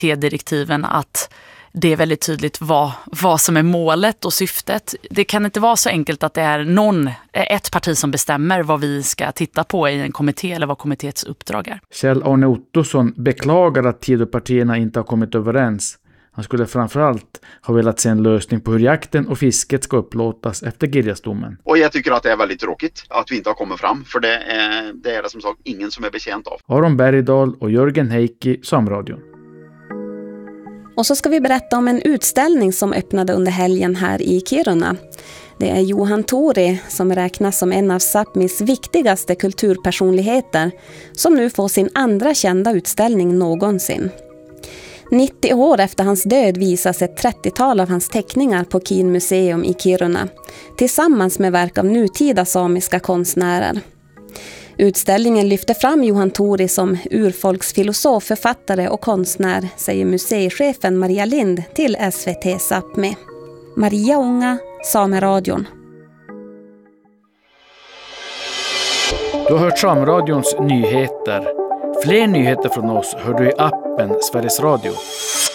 kommittédirektiven att det är väldigt tydligt vad som är målet och syftet. Det kan inte vara så enkelt att det är ett parti som bestämmer vad vi ska titta på i en kommitté eller vad kommittéts uppdrag är. Kjell-Arne Ottosson beklagar att Tidöpartierna inte har kommit överens. Han skulle framförallt ha velat se en lösning på hur jakten och fisket ska upplåtas efter Girjasdomen. Och jag tycker att det är väldigt tråkigt att vi inte har kommit fram, för det är som sagt ingen som är betjänt av. Aron Bergdahl och Jörgen Heikki, Samradion. Och så ska vi berätta om en utställning som öppnade under helgen här i Kiruna. Det är Johan Tori, som räknas som en av Sápmis viktigaste kulturpersonligheter, som nu får sin andra kända utställning någonsin. 90 år efter hans död visas ett 30-tal av hans teckningar på Kiin museum i Kiruna, tillsammans med verk av nutida samiska konstnärer. Utställningen lyfter fram Johan Tori som urfolksfilosof, författare och konstnär, säger museichefen Maria Lind till SVT Sápmi. Maria Unga, Sameradion. Du har hört Samradions nyheter. Fler nyheter från oss hör du i appen Sveriges Radio.